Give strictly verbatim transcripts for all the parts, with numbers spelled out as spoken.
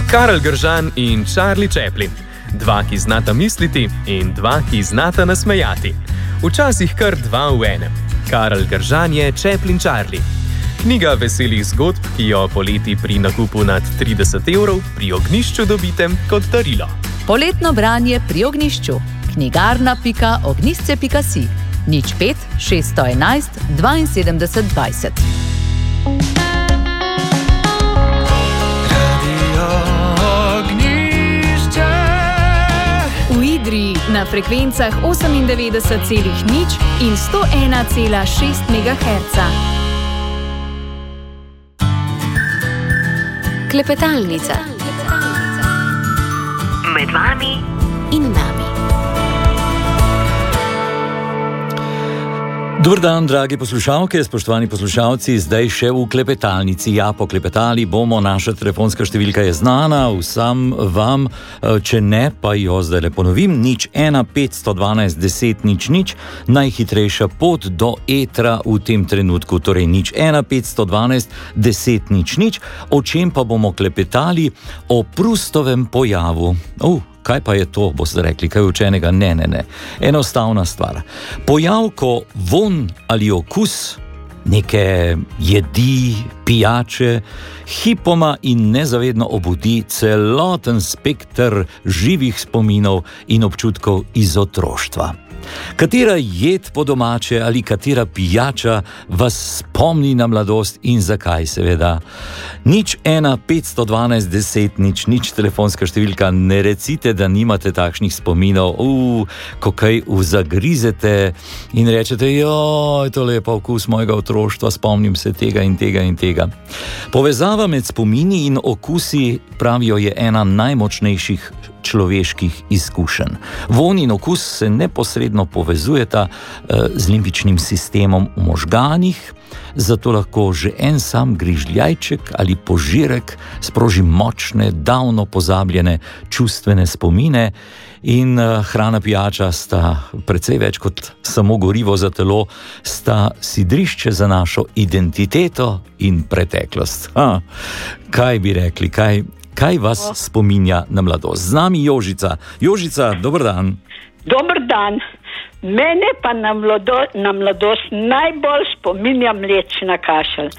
Karel Gržan in Charlie Chaplin. Dva, ki znata misliti in dva, ki znata nasmejati. Včasih kar dva v enem. Karel Gržan je Chaplin Charlie. Knjiga veselih zgodb, ki jo poleti pri nakupu nad trideset evrov pri Ognjišču dobite kot darilo. Poletno branje pri Ognjišču. knjigarna pika ognjišče pika si. Nič pet šeststo enajst dvainsedemdeset dvajset. V Idriji na frekvencah osemindevetdeset celih nič in sto ena cela šest megaherca. Klepetalnica. Med vami in nami. Dober dan, dragi poslušalke, spoštovani poslušalci, zdaj še v klepetalnici. Ja, poklepetali bomo, naša telefonska številka je znana vsem vam, če ne, pa jo zdaj le ponovim, nič ena petsto dvanajst deset nič nič, najhitrejša pot do etra v tem trenutku, torej nič ena petsto dvanajst deset nič nič, o čem pa bomo klepetali? O Prustovem pojavu. Uh, Kaj pa je to, boste rekli, kaj učenega? Ne, ne, ne. Enostavna stvar. Pojav, ko vonj ali okus neke jedi, pijače, hipoma in nezavedno obudi celoten spekter živih spominov in občutkov iz otroštva. Katera jed po domače ali katera pijača vas spomni na mladost in zakaj, seveda? Nič ena petsto dvanajst deset nič nič, telefonska številka, ne recite, da nimate takšnih spominov, uh, ko kaj zagrizete in rečete, joj, to je pa okus mojega otroštva, spomnim se tega in tega in tega. Povezava med spomini in okusi, pravijo, je ena najmočnejših človeških izkušenj. Vonj in okus se neposredno povezujeta eh, z limbičnim sistemom v možganih, zato lahko že en sam grižljajček ali požirek sproži močne, davno pozabljene čustvene spomine in uh, hrana, pijača sta precej več kot samo gorivo za telo, sta sidrišče za našo identiteto in preteklost. Ha, kaj bi rekli, kaj, kaj vas spominja na mladost? Z nami Jožica. Jožica, dober dan. Dober dan. Mene pa na, mlado, na mladost najbolj spominja mlečna kaša.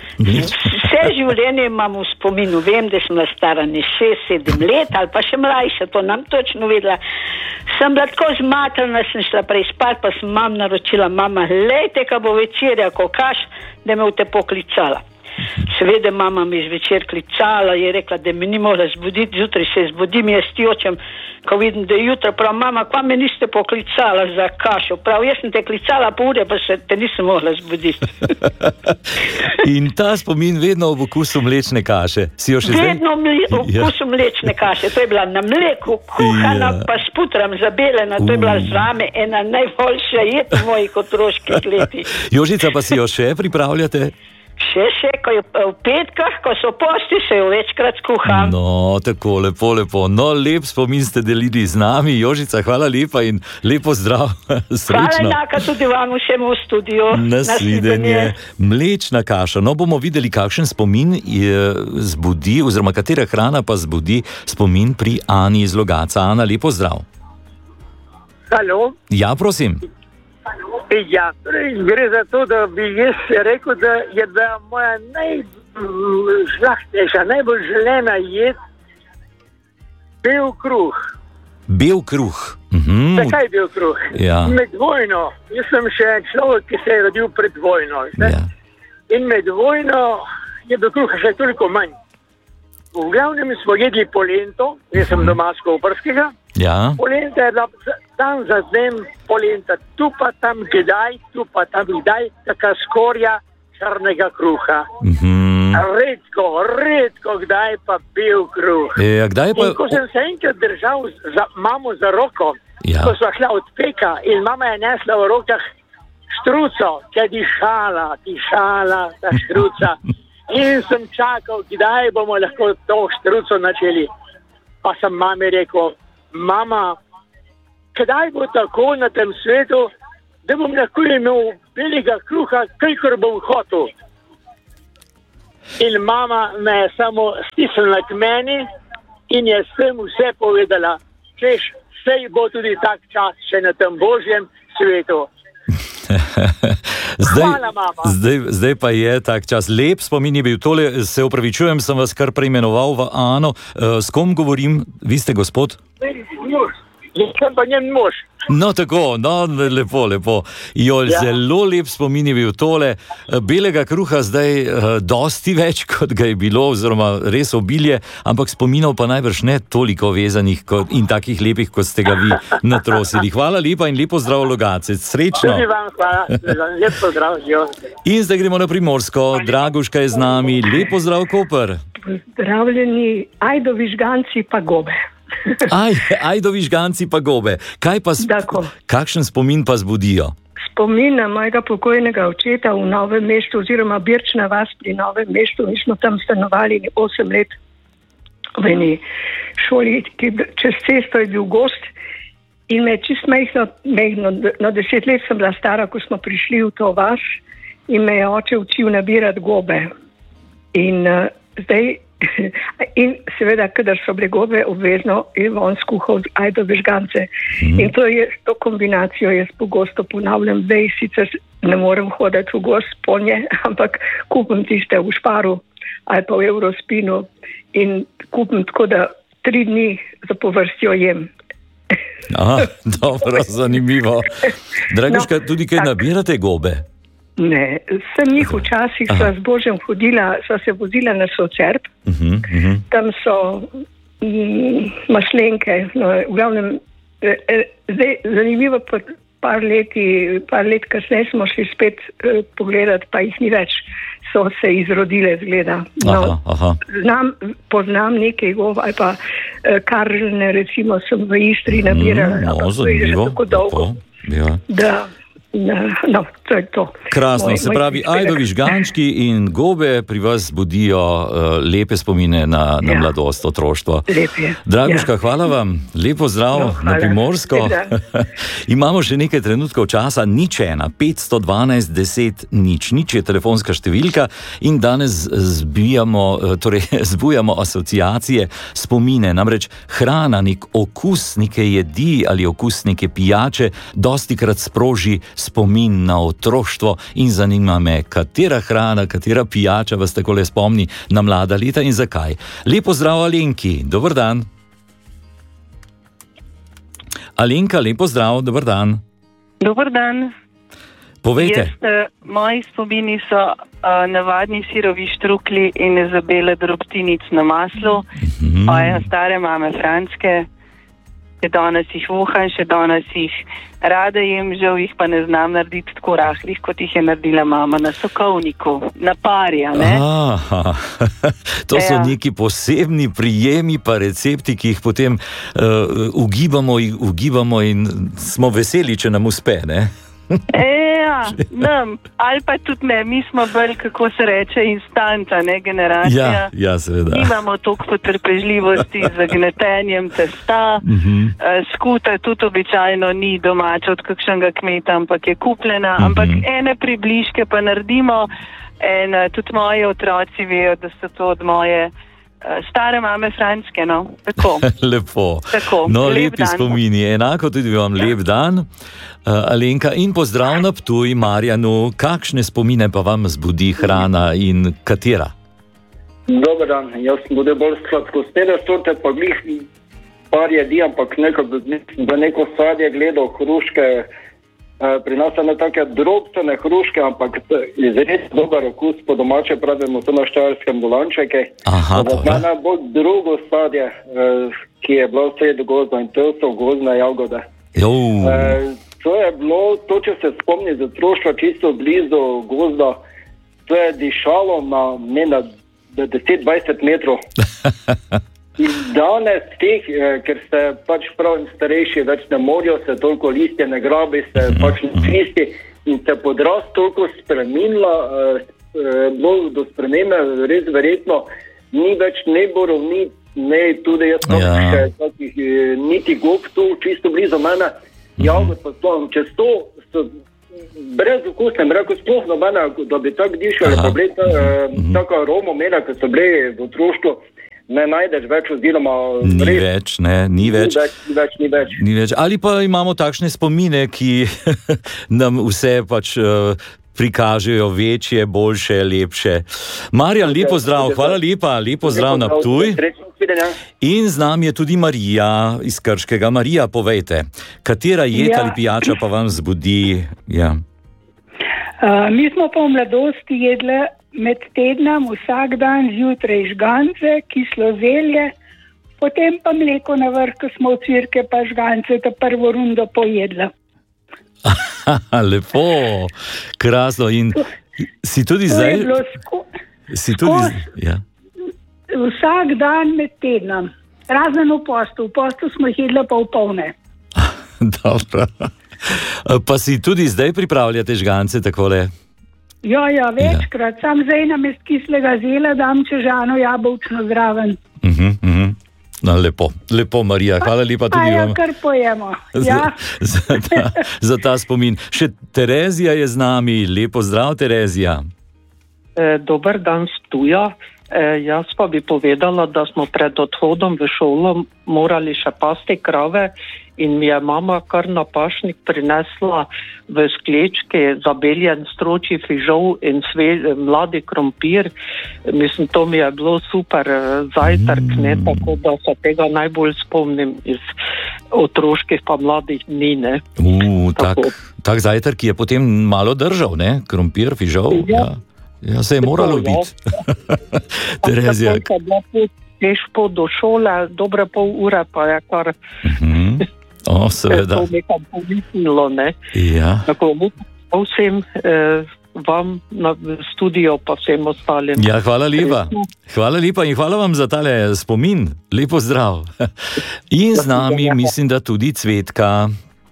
Vse življenje imam v spominu. Vem, da sem bila stara ne šest, sedem let ali pa še mlajša, to nam točno vedela. Sem bila tako zmatrana, sem šla prej spat, pa sem mam naročila, mama, lejte, ka bo večerja, ko kaš, da me v te poklicala. Seveda mama mi zvečer klicala, je rekla, da me ni mogla zbuditi, zjutraj se zbudim, jaz stjočem, ko vidim, da je jutra, prav, mama, kva me niste poklicala za kašo? Prav, jaz sem te klicala po ure, pa se te nisem mogla zbuditi. In ta spomin vedno ob okusu mlečne kaše. Si jo še vedno zdaj? Vedno ob okusu mlečne kaše, to je bila na mleku, kuhana, ja. Pa s putram zabelena, to je bila zame ena najboljša jed v mojih otroških letih. Jožica, pa si jo še pripravljate? Še, še, ko je v petkah, ko so posti, se jo večkrat skuham. No, tako, lepo, lepo. No, lep spomin ste delili z nami. Jožica, hvala lepa in lepo zdrav. Srečno. Hvala enaka tudi vam vsem v studiu. Nasvidenje. Mlečna kaša. No, bomo videli, kakšen spomin je zbudi, oziroma katera hrana pa zbudi spomin pri Ani iz Logatca. Ana, lepo zdrav. Halo? Ja, prosim. Ja, torej gre za to, da bi jaz rekel, da je da moja najžlahtnejša, najbolj želena jed bel kruh. Bel kruh. Mhm. Zakaj bel kruh? Ja. Med vojno, jaz sem še človek, ki se je rodil pred vojno. Ja. In med vojno je bil kruha še toliko manj. V glavnem smo jedli polento, jaz sem doma z Koprskega. Ja. Polenta je bila dan za dnem, polenta tu pa tam kdaj, tu pa tam kdaj, taka skorja črnega kruha. Mhm. Redko, redko kdaj pa bil kruh. E, a kdaj pa... In ko sem se enkrat držal za mamo za roko, ja. Ko sva šla od peka in mama je nesla v rokah štruco, ki je dišala, dišala ta štruca. In sem čakal, kdaj bomo lahko to štruco načeli. Pa sem mami rekel, mama, kdaj bo tako na tem svetu, da bom lahko imel belega kruha, kakor bom hotel. In mama me je samo stisnila k meni in je vsem vse povedala, češ, sej bo tudi tak čas še na tem božjem svetu. zdaj, Hvala, mama. zdaj, zdaj pa je tak čas. Lep spomin je bil tole, se upravičujem, sem vas kar preimenoval v Ano. Uh, s kom govorim? Vi ste gospod? Jaz sem pa njen mož. No, tako, no, lepo, lepo. Jo, ja. Zelo lep spomin je bil tole. Belega kruha zdaj uh, dosti več, kot ga je bilo, oziroma res obilje, ampak spominov pa najbrž ne toliko vezanih kot, in takih lepih, kot ste ga vi natrosili. Hvala lepa in lepo zdrav, Logacec. Srečno. Tudi vam hvala, lepo zdrav. In zdaj gremo na Primorsko. Draguška je z nami. Lepo zdrav, Koper. Pozdravljeni, ajdovi žganci pa gobe. Aj, ajdovi žganci pa gobe. Kaj pa sp- kakšen spomin pa zbudijo? Spomin na mojega pokojnega očeta v Novem mestu oziroma Birčna vas pri Novem mestu. Mi smo tam stanovali osem let v eni šoli, ki čez cesto je bil gost in me čist mehno, mehno, no deset let sem bila stara, ko smo prišli v to vas in me je oče učil nabirati gobe. In uh, zdaj in seveda, kadar so bile gobe, obvezno je on skuhal ajdove žgance. Mm. In to, je, to kombinacijo jaz pogosto ponavljam. Zdaj sicer ne morem hoditi v gost po nje, ampak kupim tiste v Šparu ali pa v Eurospinu in kupim tako, da tri dni zapovrstjo jem. Aha, dobro, zanimivo. Draguška, no, tudi kaj tak. Nabirate gobe? Ne, sem jih včasih sva z Božem hodila, sva se vozila na Socerb, uh-huh, uh-huh. Tam so mm, maslenke, no, v glavnem, eh, zdaj zanimivo, pa par, leti, par let kasneje smo šli spet eh, pogledati, pa jih ni več, so se izrodile, zgleda. No, aha, aha. Znam, poznam nekaj gov, ali pa eh, karlne, recimo, sem v Istri nabirala, mm, no, ampak to je že tako dolgo, ja. Da... No, to je to. Krasno, moj, se pravi, ajdovi žgančki in gobe pri vas budijo uh, lepe spomine na, na ja. mladost, otroštvo. Draguška, ja. hvala vam, lepo zdrav no, na Primorsko. Imamo še nekaj trenutkov časa, nič ena, petsto dvanajst deset nič, nič je telefonska številka in danes zbijamo, torej zbujamo asociacije, spomine, namreč hrana, nek okus neke jedi ali okus neke pijače dostikrat sproži spomin na otroštvo in zanima me, katera hrana, katera pijača vas takole spomni na mlada leta in zakaj. Lepo zdrav Alenki, dober dan. Alenka, lepo zdrav, dober dan. Dober dan. Povejte. Jaz, moji spomini so uh, navadni sirovi štrukli in zabele drobtinic na maslu, mm-hmm. Oje stare mame Frančke. Še danes jih voham, še danes jih rada jem, žal jih pa ne znam narediti tako rahlih, kot jih je naredila mama na sokovniku, na parja, ne? Aha, to so ja. neki posebni prijemi pa recepti, ki jih potem uh, ugibamo, ugibamo in smo veseli, če nam uspe, ne? Ja, nam, ali pa tudi ne, mi smo bolj, kako se reče, instanta, ne, generacija. Ja, ja, seveda. Imamo toliko potrpežljivosti z gnetenjem testa, uh-huh. skuta tudi običajno ni domača od kakšnega kmeta, ampak je kupljena, uh-huh. ampak ene približke pa naredimo in tudi moji otroci vejo, da so to od moje stare mame Frančke, no, tako. Lepo. Tako. No, lep lepi dan. spomini, enako tudi vam ja. lep dan. Uh, Alenka, in pozdrav na Ptuj, Marjanu, kakšne spomine pa vam zbudi hrana in katera? Dober dan, jaz sem bude bolj sladkostne sorte, pa glih par jedi, ampak neko, da neko sadje gledal, hruške, pri nas so ne take drobcene hruške, ampak izredno dober okus, po domače pravimo to na štajerskem bolančeke. Aha, to je. Najbolj drugo sadje, ki je bilo vse do gozda in to so gozdne jagode. Jo. To je bilo, to če se spomni za otroštva čisto blizu gozda, to je dišalo na, ne na deset dvajset metrov. In danes teh, ker se pač prav starejši več ne morijo, se toliko listje ne grabi, se pač ne čisti in se podrast toliko spremenila, bilo do spremembe res verjetno, ni več ne borovnic, ne tudi jaz ja. še takih, niti gob tu čisto blizu mene, jagod pa sploh, čez to so brez okusne, rekel sploh nobene, da bi tak dišali, pa bile ta, taka aroma mene, ko so bile v otroštvu, ne najdeš več oziroma... Ni res, več, ne, ni več. Ni več, ni več, ni več. Ni več. Ali pa imamo takšne spomine, ki nam vse pač uh, prikažejo večje, boljše, lepše. Marjan, lepo zdrav, hvala lepa, lepo zdrav na Ptuj. In z nami je tudi Marija iz Krškega. Marija, povejte, katera jed Ja. ali pijača pa vam zbudi... Ja. Uh, mi smo pa v mladosti jedli med tednom vsak dan zjutraj žgance, kislo zelje, potem pa mleko na vrh, ko smo v cirke pa žgance, ta prvo rundo pojedla. Lepo, krasno. In si tudi To zdaj... je bilo sko- Si tudi... skozi. Ja. Vsak dan med tednom, razen v postu, v postu smo jedli pa v polne. Dobro. Pa si tudi zdaj pripravljate žgance takole? Ja, ja, večkrat, sam zdaj namest kislega zela dam čežano jabolčno zraven. Uh-huh, uh-huh. No, lepo, lepo, Marija, hvala lepa Pa tudi ja, vam kar pojemo. Ja. za, za, ta, za ta spomin. Še Terezija je z nami, lepo zdrav, Terezija. E, dober dan s Ptuja. E, jaz pa bi povedala, da smo pred odhodom v šolo morali še pasti krave in mi je mama kar na pašnik prinesla v sklečki zabeljen stročji fižol in sve, mladi krompir. Mislim, to mi je bilo super zajtrk, mm. ne, tako da se tega najbolj spomnim iz otroških pa mladih dni, ne. Uh, tak, tak zajtrk je potem malo držal, ne? Krompir, fižol, ja. Ja. Ja, se je moralo biti. Terezija. Peš po do šole, dobre pol ure pa je kar... Uh-huh. O, seveda. To nekam povisnilo, ne. Ja. Tako, vsem eh, vam na studio pa vsem ostalim. Ja, hvala lepa. Hvala lepa in hvala vam za tale spomin. Lepo zdrav. In z nami mislim, da tudi Cvetka.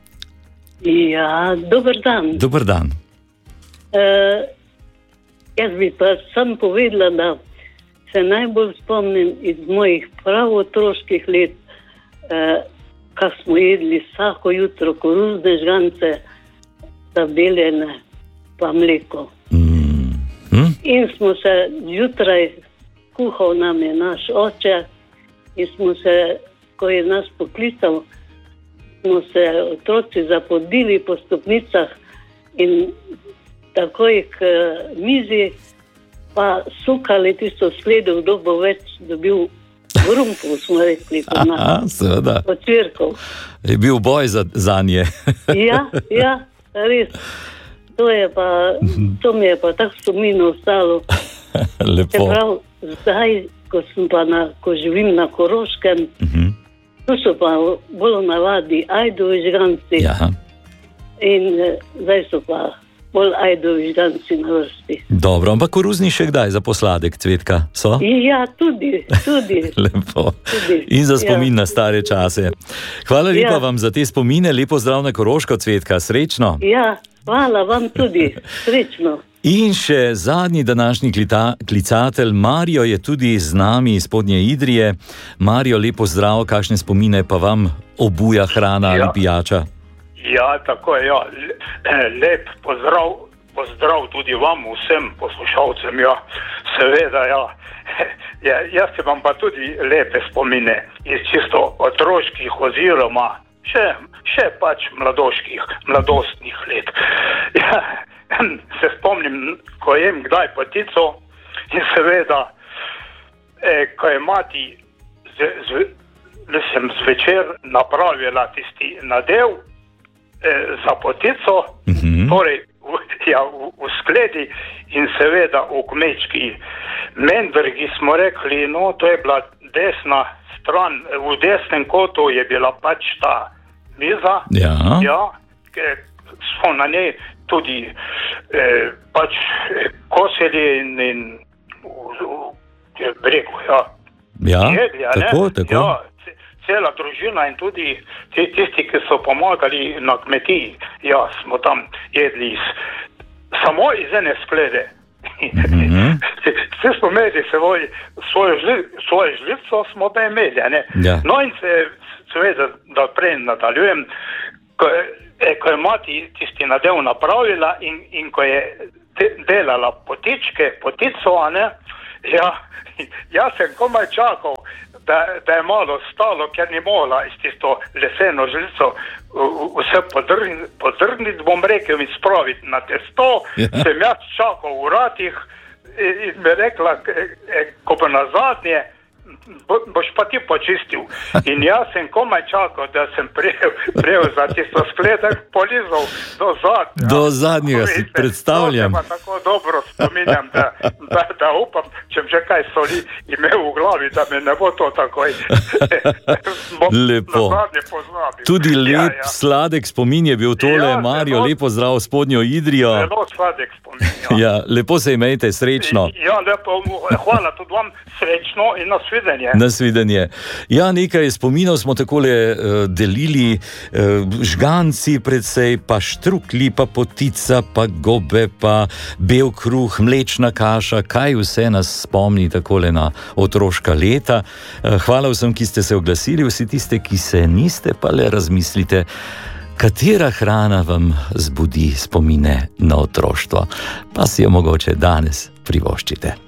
Ja, dober dan. Dober dan. Uh, jaz bi pa sam povedala, da se najbolj spomnim iz mojih prav otroških let, uh, kak smo jedli vsako jutro koruzne žgance, zabeljene pa mleko. Mm. Hm? In smo se zjutraj, kuhal nam je naš oče in smo se, ko je nas poklical, smo se otroci zapodili po stopnicah in takoj k mizi pa sukali tisto skledo, kdo bo več dobil grumpov, smo rekli, kot nas. Seveda. Od cirkov. Je bil boj za, za nje. Ja, ja, res. To je pa, to mi je pa tako spominu ostalo. Lepo. Čeprav zdaj, ko sem pa na, ko živim na Koroškem, uh-huh. tu so pa bolj navadi ajdovi žganci. Ja. In eh, zdaj so pa bolj ajdovi žganci na vrsti. Dobro, ampak koruzni še kdaj za posladek, Cvetka, so? Ja, tudi, tudi. Lepo. Tudi. In za spomin ja. na stare čase. Hvala lepa Ja. vam za te spomine, lepo zdrav na Koroško, Cvetka, srečno. Ja, hvala vam tudi, srečno. In še zadnji današnji klita, klicatelj, Marijo je tudi z nami iz Spodnje Idrije. Marijo, lepo zdrav, kakšne spomine pa vam obuja hrana Ja. ali pijača? Ja, tako je, ja. Lep pozdrav, pozdrav tudi vam, vsem poslušalcem, ja. Seveda, ja. ja. Jaz imam pa tudi lepe spomine iz čisto otroških oziroma še, še pač mladoških, mladostnih let. Ja, se spomnim, ko jem kdaj potico in seveda, eh, ko je mati z, z, mislim, zvečer napravila tisti nadev, za potico, uh-huh. torej v, ja, v, v skledi in seveda v kmečki Menbergi smo rekli, no to je bila desna stran, v desnem kotu je bila pač ta miza, ja, ja smo na njej tudi eh, pač eh, kosili in, in v bregu, ja. Ja, jedli, tako, ne? tako. Ja, cela družina in tudi tisti, ki so pomagali na kmetiji. Ja, smo tam jedli iz, samo iz ene sklede. Mm-hmm. Vsi smo imeli svoj, svojo, žli, svojo žlico, smo pa imeli. Ne? Ja. No in se, seveda, da prej nadaljujem, ko, eh, ko je mati tisti nadev napravila in, in ko je de, delala potičke, potico, a ne, Ja, jaz sem komaj čakal, da, da je malo stalo, ker ni mogla iz tisto leseno žlico vse podrniti, podrniti, bom rekel, in spraviti na testo. Ja. Sem jaz čakal v vratih in, in mi rekla, ko bo na zadnje, bo, boš pa ti počistil. In jaz sem komaj čakal, da sem prijel, prijel za tisto skledek, polizal do zadnjega. Do zadnjega si predstavljam. To se pa tako dobro spominjam, da, da, da upam, če že kaj soli imel v glavi, da me ne bo to takoj lepo. Tudi lep, ja, ja. sladek spomin je bil tole, ja, Mario, zelo, lepo zdrav spodnjo Idrijo. Zelo sladek spomin, ja. Ja, lepo se imejte, srečno. Ja, lepo, hvala tudi vam, srečno in na svidenje. Na svidenje. Ja, nekaj spominov smo takole uh, delili, uh, žganci predvsej, pa štrukli, pa potica, pa gobe, pa bel kruh, mlečna kaša, kaj vse nas spomni takole na otroška leta. Uh, hvala vsem, ki ste se oglasili, vsi tiste, ki se niste, pa le razmislite, katera hrana vam zbudi spomine na otroštvo, pa si jo mogoče danes privoščite.